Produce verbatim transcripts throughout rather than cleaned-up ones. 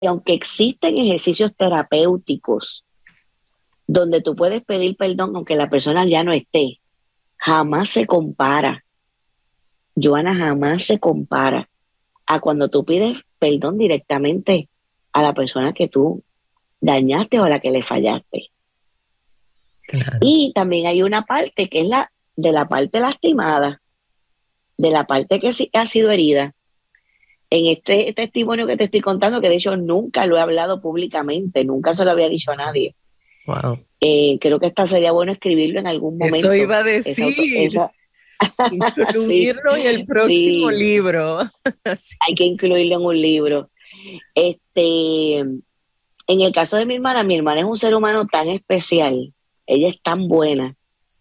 aunque existen ejercicios terapéuticos donde tú puedes pedir perdón aunque la persona ya no esté, jamás se compara, Johanna, jamás se compara a cuando tú pides perdón directamente a la persona que tú dañaste o a la que le fallaste. Claro. Y también hay una parte que es la de la parte lastimada, de la parte que sí ha sido herida. En este testimonio que te estoy contando, que de hecho nunca lo he hablado públicamente, nunca se lo había dicho a nadie. Wow. Eh, creo que esta sería bueno escribirlo en algún Eso momento. iba a Esa, auto, decir, esa sí, incluirlo en el próximo sí, libro. hay Sí. que incluirlo en un libro. Este, en el caso de mi hermana, mi hermana es un ser humano tan especial, ella es tan buena,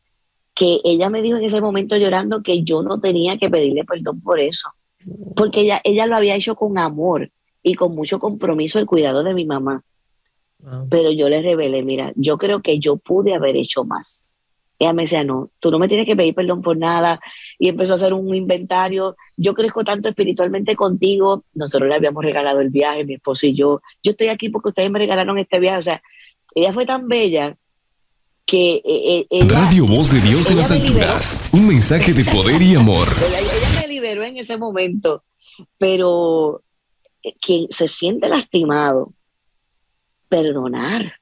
que ella me dijo en ese momento llorando que yo no tenía que pedirle perdón por eso, porque ella, ella lo había hecho con amor y con mucho compromiso el cuidado de mi mamá. Wow. Pero yo le revelé, mira, yo creo que yo pude haber hecho más. Ella me decía, no, tú no me tienes que pedir perdón por nada. Y empezó a hacer un inventario. Yo crezco tanto espiritualmente contigo. Nosotros le habíamos regalado el viaje, mi esposo y yo. Yo estoy aquí porque ustedes me regalaron este viaje. O sea, ella fue tan bella que eh, eh, ella, Radio Voz de Dios en ella las me liberó. alturas. Un mensaje de poder y amor. Ella, ella me liberó en ese momento. Pero eh, quien se siente lastimado, perdonar.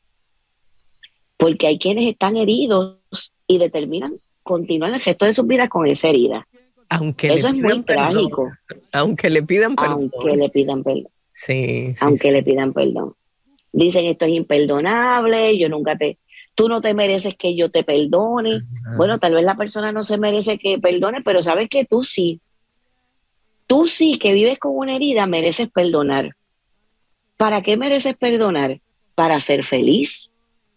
Porque hay quienes están heridos y determinan continuar el resto de sus vidas con esa herida. Aunque le Eso es muy pidan perdón, trágico, aunque le pidan aunque perdón. le pidan perdón, Sí, sí, sí. aunque le pidan perdón. Dicen esto es imperdonable, yo nunca te, tú no te mereces que yo te perdone. Ajá. Bueno, tal vez la persona no se merece que perdone, pero sabes que tú sí, tú sí que vives con una herida mereces perdonar. ¿Para qué mereces perdonar? Para ser feliz,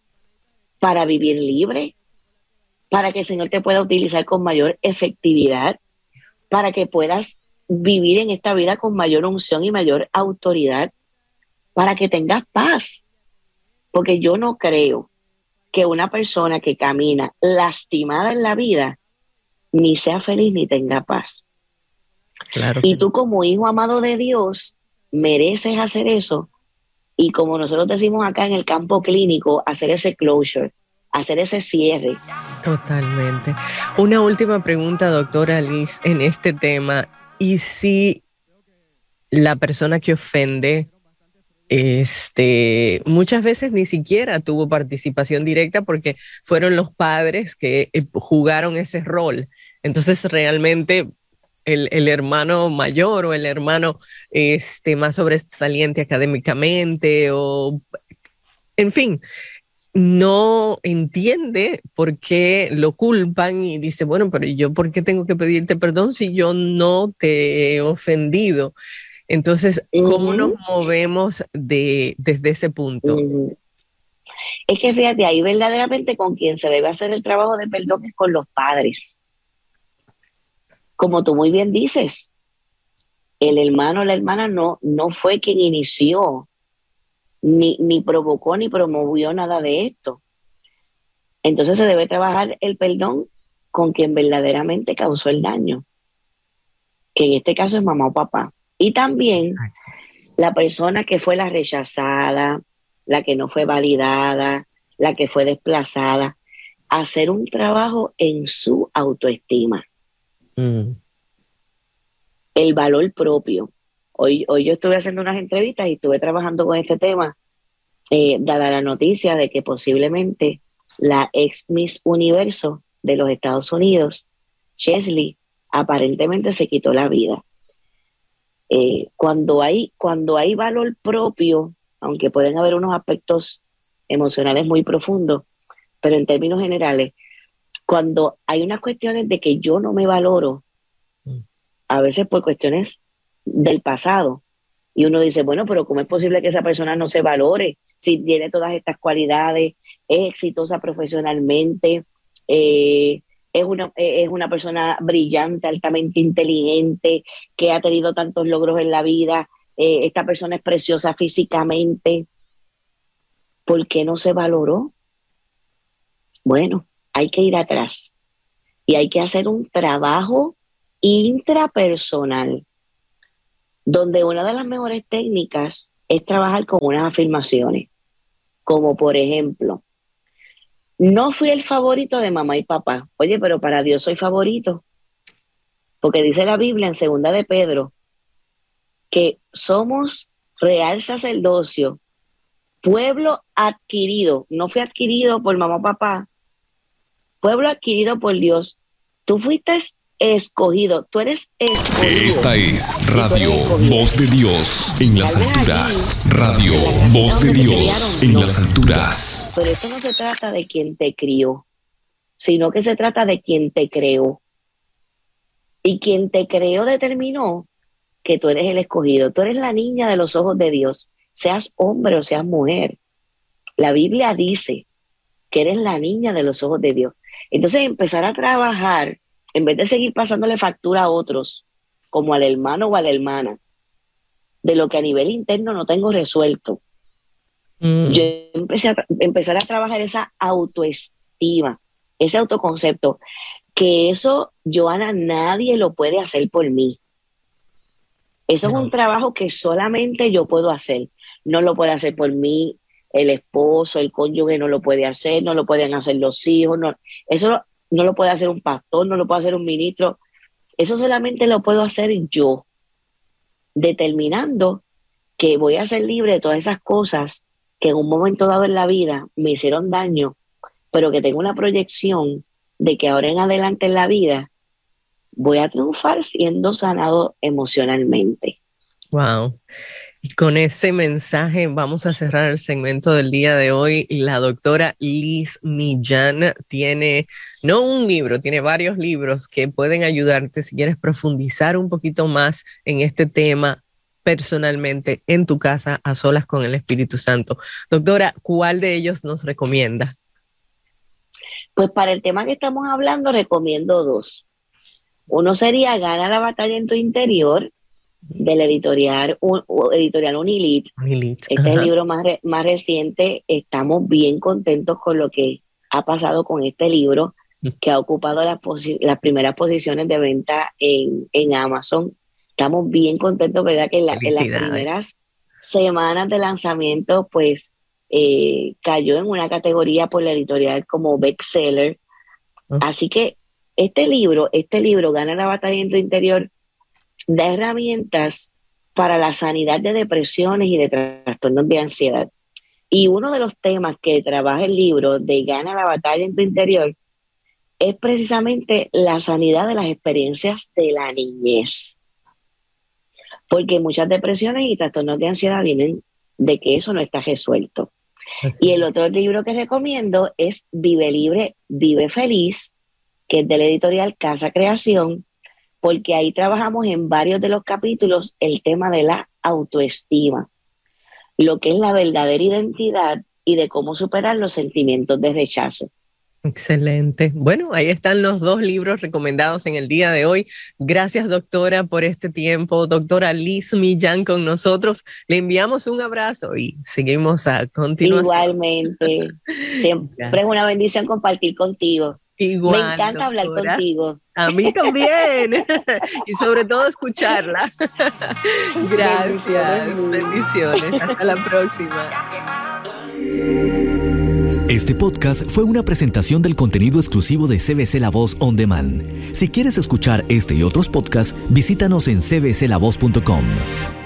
para vivir libre, para que el Señor te pueda utilizar con mayor efectividad, para que puedas vivir en esta vida con mayor unción y mayor autoridad, para que tengas paz. Porque yo no creo que una persona que camina lastimada en la vida ni sea feliz ni tenga paz. Claro que Y no. tú como hijo amado de Dios mereces hacer eso y como nosotros decimos acá en el campo clínico, hacer ese closure, hacer ese cierre. Totalmente. Una última pregunta, doctora Liz, en este tema. ¿Y si la persona que ofende, este, muchas veces ni siquiera tuvo participación directa porque fueron los padres que eh, jugaron ese rol? Entonces, realmente el, el hermano mayor o el hermano este, más sobresaliente académicamente o, en fin, no entiende por qué lo culpan y dice, bueno, pero yo por qué tengo que pedirte perdón si yo no te he ofendido. Entonces, ¿cómo nos Uh-huh, movemos de, desde ese punto? uh-huh. Es que fíjate, ahí verdaderamente con quien se debe hacer el trabajo de perdón es con los padres. Como tú muy bien dices, el hermano o la hermana no, no fue quien inició, ni, ni provocó, ni promovió nada de esto. Entonces se debe trabajar el perdón con quien verdaderamente causó el daño, que en este caso es mamá o papá. Y también la persona que fue la rechazada, la que no fue validada, la que fue desplazada, hacer un trabajo en su autoestima, Mm. el valor propio. Hoy, hoy yo estuve haciendo unas entrevistas y estuve trabajando con este tema, eh, dada la noticia de que posiblemente la ex Miss Universo de los Estados Unidos, Chesley, aparentemente se quitó la vida. Eh, cuando, hay, cuando hay valor propio, aunque pueden haber unos aspectos emocionales muy profundos, pero en términos generales, cuando hay unas cuestiones de que yo no me valoro, Mm. a veces por cuestiones del pasado, y uno dice, bueno, pero ¿cómo es posible que esa persona no se valore si tiene todas estas cualidades, es exitosa profesionalmente, eh, es, una, es una persona brillante, altamente inteligente, que ha tenido tantos logros en la vida, eh, esta persona es preciosa físicamente, ¿por qué no se valoró? Bueno, hay que ir atrás y hay que hacer un trabajo intrapersonal donde una de las mejores técnicas es trabajar con unas afirmaciones, como por ejemplo, no fui el favorito de mamá y papá. Oye, pero para Dios soy favorito. Porque dice la Biblia en segunda de Pedro que somos real sacerdocio, pueblo adquirido. No fui adquirido por mamá o papá, pueblo adquirido por Dios. Tú fuiste escogido, tú eres escogido. Esta es Radio Voz de Dios en las alturas. Radio Voz de Dios en las alturas. Pero esto no se trata de quien te crió, sino que se trata de quien te creó. Y quien te creó determinó que tú eres el escogido. Tú eres la niña de los ojos de Dios, seas hombre o seas mujer. La Biblia dice que eres la niña de los ojos de Dios. Entonces empezar a trabajar, en vez de seguir pasándole factura a otros, como al hermano o a la hermana, de lo que a nivel interno no tengo resuelto. Mm. Yo empecé a empezar a trabajar esa autoestima, ese autoconcepto, que eso, Johanna, nadie lo puede hacer por mí. Eso no. Es un trabajo que solamente yo puedo hacer. No lo puede hacer por mí el esposo, el cónyuge no lo puede hacer, no lo pueden hacer los hijos. No, eso no, no lo puede hacer un pastor, no lo puede hacer un ministro. Eso solamente lo puedo hacer yo, determinando que voy a ser libre de todas esas cosas que en un momento dado en la vida me hicieron daño, pero que tengo una proyección de que ahora en adelante en la vida voy a triunfar siendo sanado emocionalmente. Wow. Y con ese mensaje vamos a cerrar el segmento del día de hoy. La doctora Liz Millán tiene, no un libro, tiene varios libros que pueden ayudarte si quieres profundizar un poquito más en este tema personalmente, en tu casa, a solas con el Espíritu Santo. Doctora, ¿cuál de ellos nos recomienda? Pues para el tema que estamos hablando, recomiendo dos. Uno sería Gana la batalla en tu interior, del editorial, un, editorial Unilit. Unilit. Este ajá. Es el libro más, re, más reciente. Estamos bien contentos con lo que ha pasado con este libro, que ha ocupado las, posi- las primeras posiciones de venta en, en Amazon. Estamos bien contentos, ¿verdad? Que en, la, en las primeras semanas de lanzamiento, pues, Eh, cayó en una categoría por la editorial como bestseller. Uh-huh. Así que este libro, este libro, Gana la batalla en tu interior, da herramientas para la sanidad de depresiones y de trastornos de ansiedad. Y uno de los temas que trabaja el libro de Gana la batalla en tu interior es precisamente la sanidad de las experiencias de la niñez. Porque muchas depresiones y trastornos de ansiedad vienen de que eso no está resuelto. Así. Y el otro libro que recomiendo es Vive Libre, Vive Feliz, que es de la editorial Casa Creación, porque ahí trabajamos en varios de los capítulos el tema de la autoestima, lo que es la verdadera identidad y de cómo superar los sentimientos de rechazo. Excelente. Bueno, ahí están los dos libros recomendados en el día de hoy. Gracias, doctora, por este tiempo. Doctora Liz Millán con nosotros. Le enviamos un abrazo y seguimos a continuación. Igualmente. Siempre Gracias. Es una bendición compartir contigo. Igual, me encanta doctora. Hablar contigo. A mí también. Y sobre todo escucharla. Gracias. Bendiciones. Bendiciones. Hasta la próxima. Este podcast fue una presentación del contenido exclusivo de C B C La Voz On Demand. Si quieres escuchar este y otros podcasts, visítanos en c b c la voz punto com.